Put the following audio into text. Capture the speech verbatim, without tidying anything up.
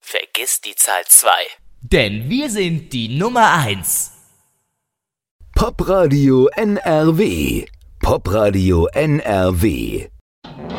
vergiss die Zahl zwei. Denn wir sind die Nummer eins. Popradio N R W. Popradio N R W.